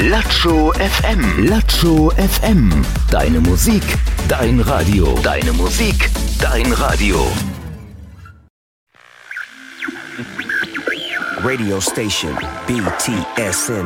Latscho FM. Latscho FM. Deine Musik, dein Radio. Deine Musik, dein Radio. Radio station BTSN.